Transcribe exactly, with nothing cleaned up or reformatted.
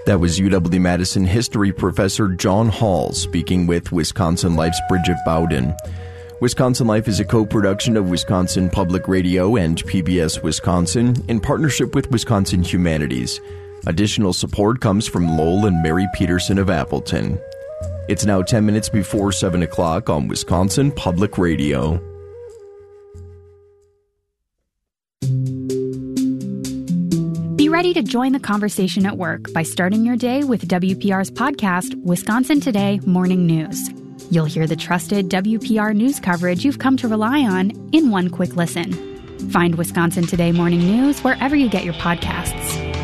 That was U W-Madison history professor John Hall speaking with Wisconsin Life's Bridget Bowden. Wisconsin Life is a co-production of Wisconsin Public Radio and P B S Wisconsin in partnership with Wisconsin Humanities. Additional support comes from Lowell and Mary Peterson of Appleton. It's now ten minutes before seven o'clock on Wisconsin Public Radio. Be ready to join the conversation at work by starting your day with W P R's podcast, Wisconsin Today Morning News. You'll hear the trusted W P R news coverage you've come to rely on in one quick listen. Find Wisconsin Today Morning News wherever you get your podcasts.